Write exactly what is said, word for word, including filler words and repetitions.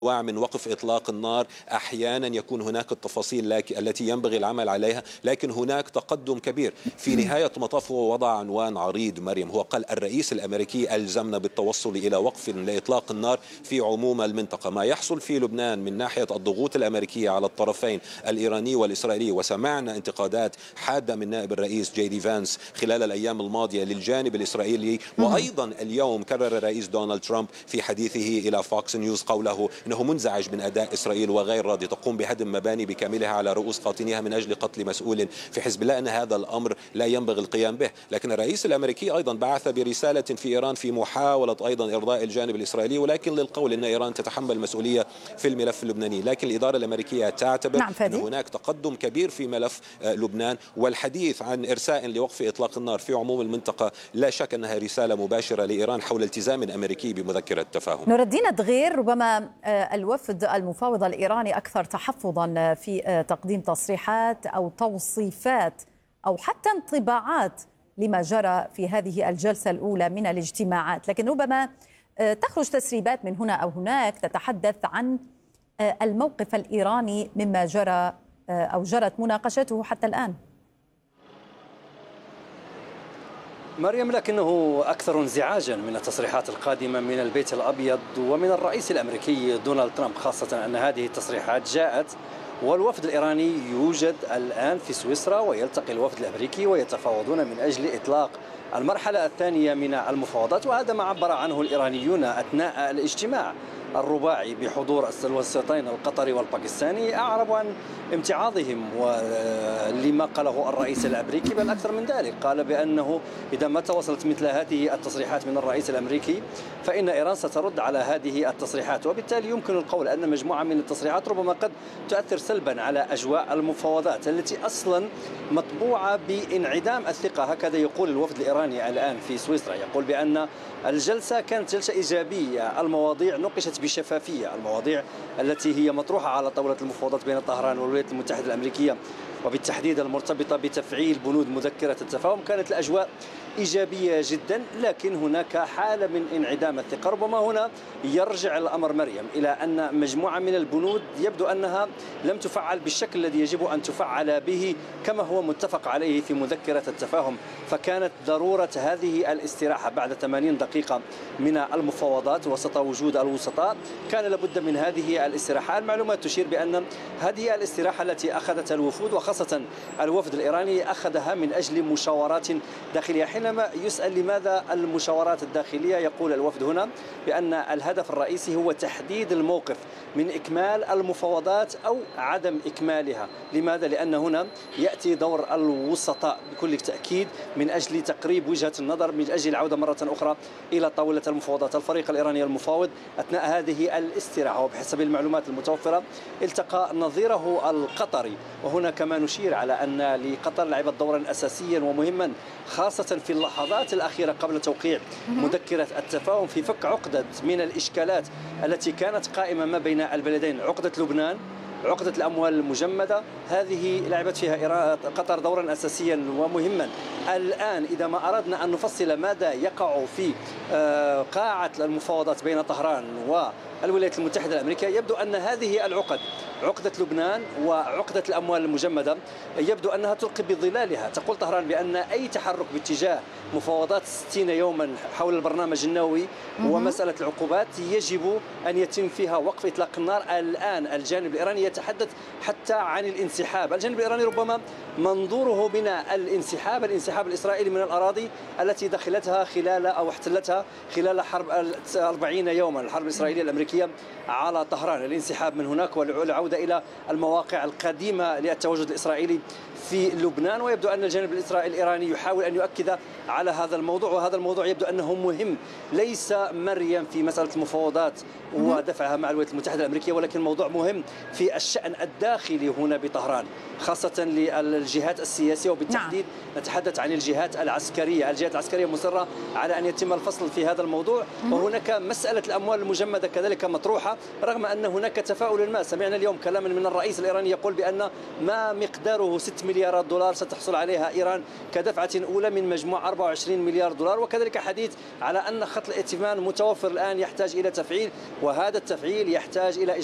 من وقف إطلاق النار. أحيانا يكون هناك التفاصيل التي ينبغي العمل عليها، لكن هناك تقدم كبير. في نهاية المطاف هو وضع عنوان عريض مريم، هو قال الرئيس الأمريكي ألزمنا بالتوصل إلى وقف لإطلاق النار في عموم المنطقة. ما يحصل في لبنان من ناحية الضغوط الأمريكية على الطرفين الإيراني والإسرائيلي، وسمعنا انتقادات حادة من نائب الرئيس جي دي فانس خلال الأيام الماضية للجانب الإسرائيلي، وأيضا اليوم كرر الرئيس دونالد ترامب في حديثه إلى فوكس نيوز قوله أنه منزعج من أداء إسرائيل وغير راضي تقوم بهدم مباني بكاملها على رؤوس قاطنيها من أجل قتل مسؤول في حزب الله، أن هذا الأمر لا ينبغي القيام به. لكن الرئيس الأمريكي أيضا بعث برسالة في إيران في محاولة أيضا إرضاء الجانب الإسرائيلي، ولكن للقول أن إيران تتحمل المسؤولية في الملف اللبناني. لكن الإدارة الأمريكية تعتبر نعم أن هناك تقدم كبير في ملف لبنان، والحديث عن إرساء لوقف إطلاق النار في عموم المنطقة لا شك أنها رسالة مباشرة لإيران حول التزام أمريكي بمذكرة تفاهم. نور الدين الدغير، ربما الوفد المفاوض الإيراني أكثر تحفظا في تقديم تصريحات أو توصيفات أو حتى انطباعات لما جرى في هذه الجلسة الأولى من الاجتماعات، لكن ربما تخرج تسريبات من هنا أو هناك تتحدث عن الموقف الإيراني مما جرى أو جرت مناقشته حتى الآن. مريم، لكنه أكثر انزعاجا من التصريحات القادمة من البيت الأبيض ومن الرئيس الأمريكي دونالد ترامب، خاصة أن هذه التصريحات جاءت والوفد الإيراني يوجد الآن في سويسرا، ويلتقي الوفد الأمريكي ويتفاوضون من أجل إطلاق المرحلة الثانية من المفاوضات، وهذا ما عبر عنه الإيرانيون أثناء الاجتماع الرباعي بحضور الوسيطين القطري والباكستاني. أعربوا عن امتعاضهم لما قاله الرئيس الأمريكي، بل أكثر من ذلك قال بأنه إذا ما توصلت مثل هذه التصريحات من الرئيس الأمريكي فإن إيران سترد على هذه التصريحات، وبالتالي يمكن القول أن مجموعة من التصريحات ربما قد تؤثر سلبا على أجواء المفاوضات التي أصلا مطبوعة بانعدام الثقة. هكذا يقول الوفد الإيراني الآن في سويسرا، يقول بأن الجلسة كانت جلسة إيجابية، المواضيع نوقشت بشفافية، المواضيع التي هي مطروحة على طاولة المفاوضات بين طهران والولايات المتحدة الأمريكية وبالتحديد المرتبطة بتفعيل بنود مذكرة التفاهم، كانت الأجواء إيجابية جدا، لكن هناك حالة من انعدام الثقة. ربما هنا يرجع الأمر مريم إلى أن مجموعة من البنود يبدو أنها لم تفعل بالشكل الذي يجب أن تفعل به كما هو متفق عليه في مذكرة التفاهم، فكانت ضرورة هذه الاستراحة بعد ثمانين دقيقة من المفاوضات وسط وجود الوسطاء، كان لابد من هذه الاستراحة. المعلومات تشير بأن هذه الاستراحة التي أخذتها الوفود وخاصة الوفد الإيراني أخذها من أجل مشاورات داخلية. حينما يسأل لماذا المشاورات الداخلية، يقول الوفد هنا بأن الهدف الرئيسي هو تحديد الموقف من إكمال المفاوضات أو عدم إكمالها. لماذا؟ لأن هنا يأتي دور الوسطاء بكل تأكيد من أجل تقريب وجهة النظر، من أجل العودة مرة أخرى إلى طاولة المفاوضات. الفريق الإيراني المفاوض أثناء هذه الاستراحة وبحسب المعلومات المتوفرة التقى نظيره القطري، وهنا كما نشير على أن لقطر لعبت دورا أساسيا ومهما خاصة في اللحظات الأخيرة قبل توقيع مذكرة التفاهم في فك عقدة من الإشكالات التي كانت قائمة ما بين البلدين، عقدة لبنان، عقدة الأموال المجمدة. هذه لعبت فيها قطر دورا أساسيا ومهما. الآن إذا ما أردنا أن نفصل ماذا يقع في قاعة المفاوضات بين طهران والولايات المتحدة الأمريكية، يبدو أن هذه العقد، عقدة لبنان وعقدة الأموال المجمدة، يبدو أنها تلقي بظلالها. تقول طهران بأن أي تحرك باتجاه مفاوضات ستين يوما حول البرنامج النووي ومسألة العقوبات يجب أن يتم فيها وقف إطلاق النار. الآن الجانب الإيراني يتحدث حتى عن الانسحاب. الجانب الإيراني ربما منظوره من الانسحاب، الانسحاب الإسرائيلي من الأراضي التي دخلتها خلال أو احتلتها خلال حرب أربعين يوما، الحرب الإسرائيلية الأمريكية على طهران، الانسحاب من هناك والعودة إلى المواقع القديمة للتواجد الإسرائيلي في لبنان. ويبدو أن الجانب الإيراني يحاول أن يؤكد على هذا الموضوع، وهذا الموضوع يبدو أنه مهم ليس مريم في مسألة المفاوضات ودفعها مع الولايات المتحدة الأمريكية، ولكن موضوع مهم في الشأن الداخلي هنا بطهران، خاصة للجهات السياسية وبالتحديد نعم. نتحدث عن الجهات العسكرية. الجهات العسكرية مصرة على أن يتم الفصل في هذا الموضوع، وهناك مسألة الأموال المجمدة كذلك كذلك مطروحة، رغم أن هناك تفاؤل ما. سمعنا اليوم كلاما من الرئيس الإيراني يقول بأن ما مقداره ستة مليارات دولار ستحصل عليها إيران كدفعة أولى من مجموع أربعة وعشرين مليار دولار، وكذلك حديث على أن خط الائتمان متوفر الآن يحتاج إلى تفعيل، وهذا التفعيل يحتاج إلى